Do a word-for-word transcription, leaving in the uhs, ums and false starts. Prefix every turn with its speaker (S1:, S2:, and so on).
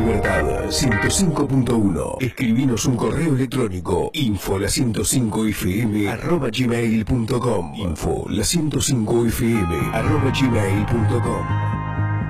S1: Libertad ciento cinco punto uno. Escribinos un correo electrónico info la ciento cinco f m arroba gmail punto com. Info la ciento cinco f m arroba gmail punto com.